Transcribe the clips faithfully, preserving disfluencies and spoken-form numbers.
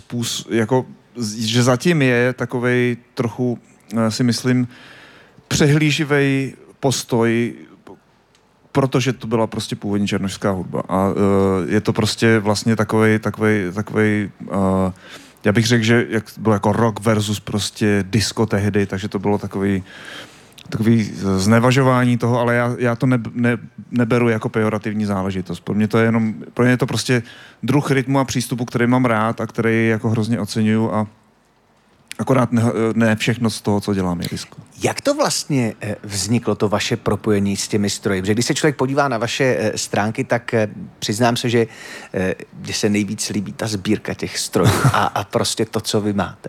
způsob, jako, že zatím je takovej trochu, si myslím, přehlíživej postoj, protože to byla prostě původní černošská hudba. A uh, je to prostě vlastně takovej, takovej, takovej uh, já bych řekl, že jak bylo jako rock versus prostě disco tehdy, takže to bylo takový takový znevažování toho, ale já, já to ne, ne, neberu jako pejorativní záležitost. Pro mě to je jenom, pro mě je to prostě druh rytmu a přístupu, který mám rád a který jako hrozně oceňuju a akorát ne, ne všechno z toho, co dělám, je disco. Jak to vlastně vzniklo, to vaše propojení s těmi stroji? Protože když se člověk podívá na vaše stránky, tak přiznám se, že mně se nejvíc líbí ta sbírka těch strojů a, a prostě to, co vy máte.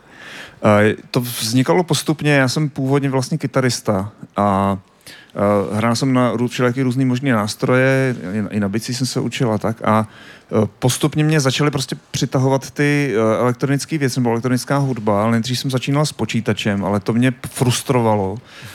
To vznikalo postupně, já jsem původně vlastně kytarista a hrál jsem na všelijaký různý možný nástroje, i na bicí jsem se učil a tak a postupně mě začaly prostě přitahovat ty elektronické věci, nebo elektronická hudba, ale nejdřív jsem začínal s počítačem, ale to mě frustrovalo.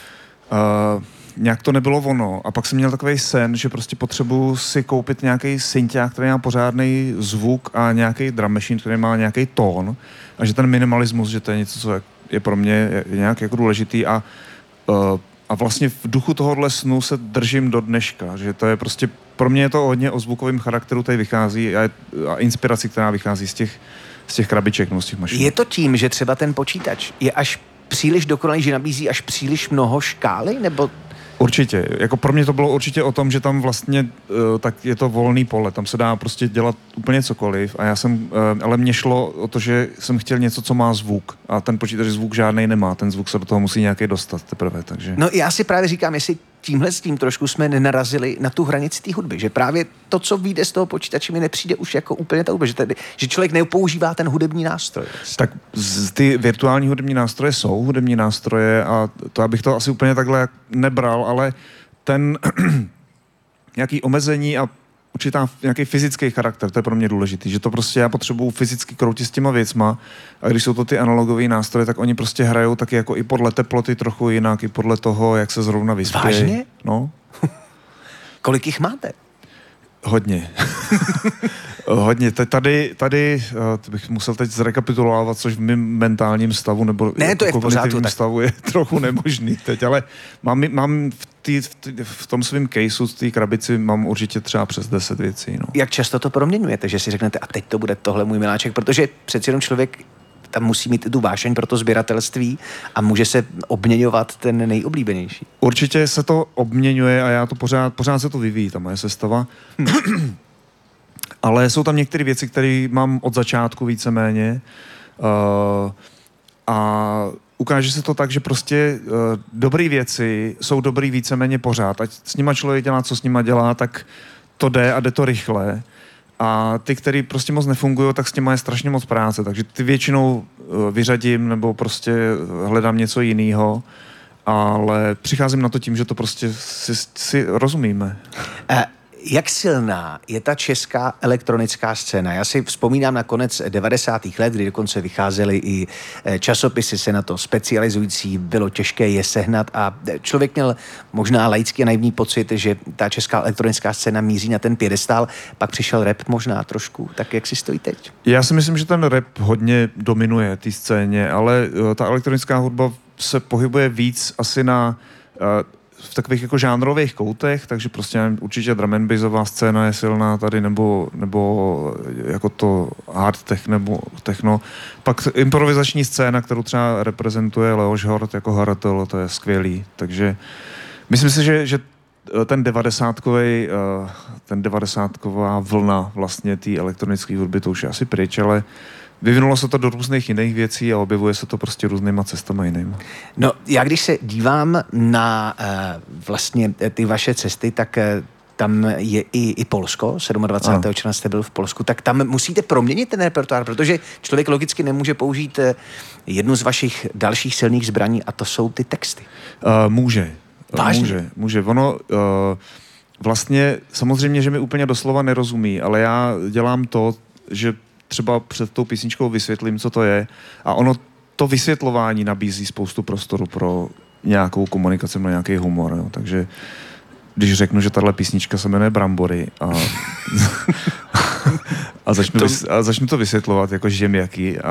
Uh, nějak to nebylo ono. A pak jsem měl takový sen, že prostě potřebuji si koupit nějaký synťák, který má pořádný zvuk a nějaký drum machine, který má nějaký tón a že ten minimalismus, že to je něco, co je pro mě nějak jako důležitý a uh, A vlastně v duchu tohohle snu se držím do dneška, že to je prostě, pro mě je to hodně o zvukovém charakteru, tady vychází a, a inspiraci, která vychází z těch, z těch krabiček, no, z těch mašin. Je to tím, že třeba ten počítač je až příliš dokonalý, že nabízí až příliš mnoho škály, nebo... Určitě. Jako pro mě to bylo určitě o tom, že tam vlastně uh, tak je to volný pole, tam se dá prostě dělat úplně cokoliv a já jsem, uh, ale mně šlo o to, že jsem chtěl něco, co má zvuk a ten počítač zvuk žádnej nemá, ten zvuk se do toho musí nějaký dostat teprve, takže... No já si právě říkám, jestli tímhle s tím trošku jsme nenarazili na tu hranici té hudby, že právě to, co vyjde z toho počítače, mi nepřijde už jako úplně ta hudba, že, tady, že člověk nepoužívá ten hudební nástroj. Tak z, ty virtuální hudební nástroje jsou hudební nástroje a to abych to asi úplně takhle nebral, ale ten nějaký omezení a určitá nějaký fyzický charakter, to je pro mě důležitý, že to prostě já potřebuju fyzicky kroutit s těma věcma a když jsou to ty analogové nástroje, tak oni prostě hrajou taky jako i podle teploty trochu jinak, i podle toho, jak se zrovna vyspějí. Vážně? No. Kolik jich máte? Hodně. Hodně. Tady, tady bych musel teď zrekapitulovat, což v mém mentálním stavu nebo ne, to je v pořádku, tak... stavu je trochu nemožný teď, ale mám, mám v, tý, v, tý, v tom svém caseu, v té krabici mám určitě třeba přes deset věcí. No. Jak často to proměňujete, že si řeknete, a teď to bude tohle můj miláček, protože přeci jenom člověk tam musí mít tu vášeň pro to sběratelství a může se obměňovat ten nejoblíbenější. Určitě se to obměňuje a já to pořád, pořád se to vyvíjí, ta moje sestava. Hmm. Ale jsou tam některé věci, které mám od začátku víceméně uh, a ukáže se to tak, že prostě uh, dobré věci jsou dobrý víceméně pořád. Ať s nima člověk dělá, co s nima dělá, tak to jde a jde to rychle. A ty, který prostě moc nefungují, tak s těma je strašně moc práce. Takže ty většinou uh, vyřadím nebo prostě hledám něco jiného. Ale přicházím na to tím, že to prostě si, si rozumíme. Uh. Jak silná je ta česká elektronická scéna? Já si vzpomínám na konec devadesátých let, kdy dokonce vycházely i časopisy se na to specializující, bylo těžké je sehnat a člověk měl možná laický a naivní pocit, že ta česká elektronická scéna míří na ten piedestál, pak přišel rap možná trošku, tak jak si stojí teď? Já si myslím, že ten rap hodně dominuje té scéně, ale ta elektronická hudba se pohybuje víc asi na... v takových jako žánrových koutech, takže prostě určitě drum and bassová scéna je silná tady, nebo, nebo jako to hard tech, nebo techno. Pak improvizační scéna, kterou třeba reprezentuje Leoš Hort jako Haratel, to je skvělý. Takže myslím si, že, že ten devadesátkovej, ten devadesátková vlna vlastně té elektronické hudby, to už je asi pryč, ale vyvinulo se to do různých jiných věcí a objevuje se to prostě různýma cestama jinýma. No, já když se dívám na uh, vlastně ty vaše cesty, tak uh, tam je i, i Polsko, dvacátého sedmého června jste byl v Polsku, tak tam musíte proměnit ten repertoár, protože člověk logicky nemůže použít uh, jednu z vašich dalších silných zbraní a to jsou ty texty. Uh, může. Vážně? Může, může. Ono... Uh, vlastně samozřejmě, že mi úplně doslova nerozumí, ale já dělám to, že třeba před tou písničkou vysvětlím, co to je a ono to vysvětlování nabízí spoustu prostoru pro nějakou komunikaci, na nějaký humor, jo. Takže když řeknu, že tahle písnička se jmenuje Brambory a, a, začnu, to... vys, a začnu to vysvětlovat jako žem jaký